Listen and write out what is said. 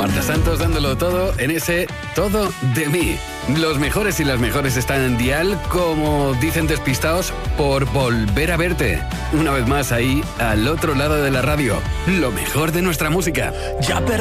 Marta Santos dándolo todo en ese Todo de mí. Los mejores y las mejores están en dial, como dicen despistados, por volver a verte. Una vez más ahí, al otro lado de la radio. Lo mejor de nuestra música. Ya